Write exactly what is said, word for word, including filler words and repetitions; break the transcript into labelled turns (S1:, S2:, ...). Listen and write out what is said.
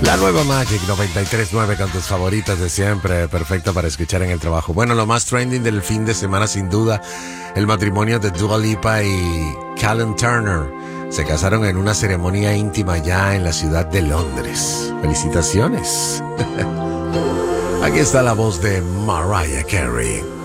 S1: La nueva Magic noventa y tres punto nueve con tus favoritas de siempre, perfecto para escuchar en el trabajo. Bueno, lo más trending del fin de semana sin duda, el matrimonio de Dua Lipa y Callum Turner. Se casaron en una ceremonia íntima ya en la ciudad de Londres. ¡Felicitaciones! Aquí está la voz de Mariah Carey.